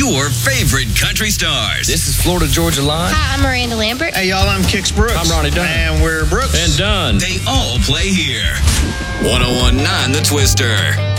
your favorite country stars. This is Florida Georgia Line. Hi, I'm Miranda Lambert. Hey, y'all, I'm Kix Brooks. I'm Ronnie Dunn. And we're Brooks. And Dunn. They all play here. 101.9 The Twister.